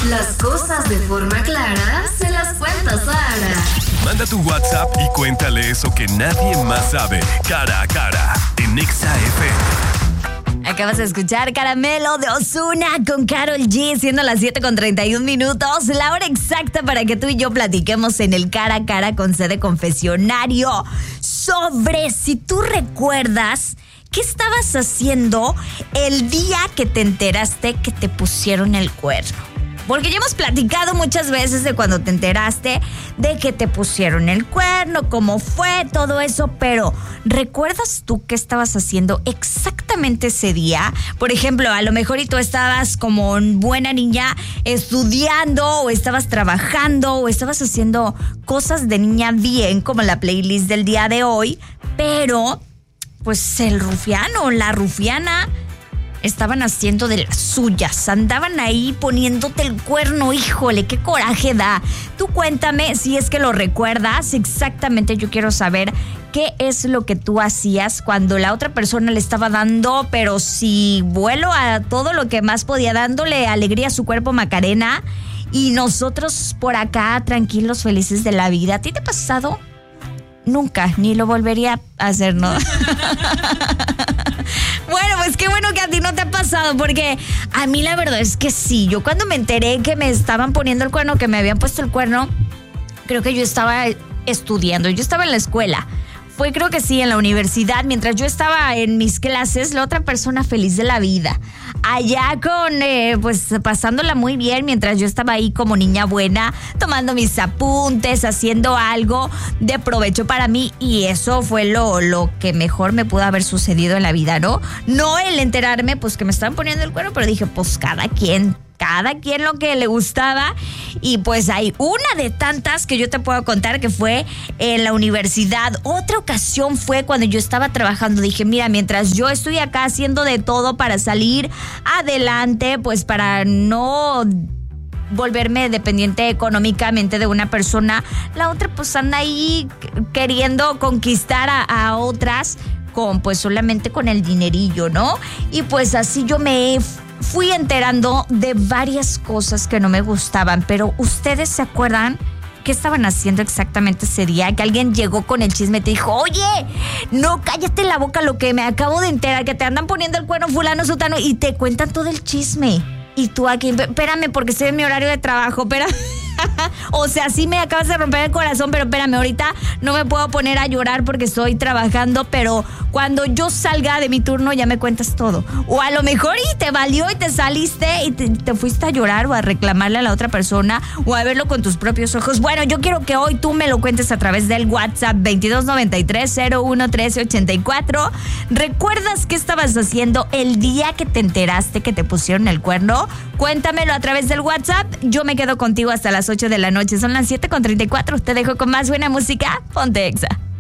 Las cosas de forma clara se las cuenta Sara. Manda tu WhatsApp y cuéntale eso que nadie más sabe. Cara a cara, en Exa FM. Acabas de escuchar Caramelo de Ozuna con Karol G, siendo las 7:31. La hora exacta para que tú y yo platiquemos en el cara a cara con C de confesionario sobre si tú recuerdas qué estabas haciendo el día que te enteraste que te pusieron el cuerno. Porque ya hemos platicado muchas veces de cuando te enteraste de que te pusieron el cuerno, cómo fue, todo eso, pero ¿recuerdas tú qué estabas haciendo exactamente ese día? Por ejemplo, a lo mejor y tú estabas como buena niña estudiando, o estabas trabajando, o estabas haciendo cosas de niña bien, como la playlist del día de hoy, pero pues el rufiano o la rufiana estaban haciendo de las suyas, andaban ahí poniéndote el cuerno. Híjole, qué coraje da. Tú cuéntame si es que lo recuerdas exactamente. Yo quiero saber qué es lo que tú hacías cuando la otra persona le estaba dando, pero sí, vuelo a todo lo que más podía, dándole alegría a su cuerpo Macarena, y nosotros por acá tranquilos, felices de la vida. ¿A ti te ha pasado? Nunca, ni lo volvería a hacer, ¿no? Bueno, pues qué bueno que a ti no te ha pasado, porque a mí la verdad es que sí. Yo cuando me enteré que me estaban poniendo el cuerno, que me habían puesto el cuerno, creo que yo estaba estudiando, yo estaba en la escuela. Fue, creo que sí, en la universidad. Mientras yo estaba en mis clases, la otra persona feliz de la vida. Allá pues pasándola muy bien, mientras yo estaba ahí como niña buena, tomando mis apuntes, haciendo algo de provecho para mí. Y eso fue lo que mejor me pudo haber sucedido en la vida, ¿no? No el enterarme, pues que me estaban poniendo el cuerno, pero dije, pues cada quien lo que le gustaba. Y pues hay una de tantas que yo te puedo contar que fue en la universidad. Otra ocasión fue cuando yo estaba trabajando. Dije, mira, mientras yo estoy acá haciendo de todo para salir adelante, pues para no volverme dependiente económicamente de una persona, la otra pues anda ahí queriendo conquistar a otras pues solamente con el dinerillo, ¿no? Y pues así yo me fui enterando de varias cosas que no me gustaban. Pero ¿ustedes se acuerdan qué estaban haciendo exactamente ese día? Que alguien llegó con el chisme y te dijo, oye, no, cállate la boca, lo que me acabo de enterar, que te andan poniendo el cuerno fulano, sutano, y te cuentan todo el chisme. Y tú aquí, espérame, porque estoy en mi horario de trabajo, espérame. O sea, sí me acabas de romper el corazón, pero espérame, ahorita no me puedo poner a llorar porque estoy trabajando, pero cuando yo salga de mi turno ya me cuentas todo. O a lo mejor y te valió y te saliste y te fuiste a llorar o a reclamarle a la otra persona o a verlo con tus propios ojos. Bueno, yo quiero que hoy tú me lo cuentes a través del WhatsApp 2293-011384. ¿Recuerdas qué estabas haciendo el día que te enteraste que te pusieron el cuerno? Cuéntamelo a través del WhatsApp. Yo me quedo contigo hasta las 8 de la noche. Son las 7:34. Te dejo con más buena música. Ponte Exa.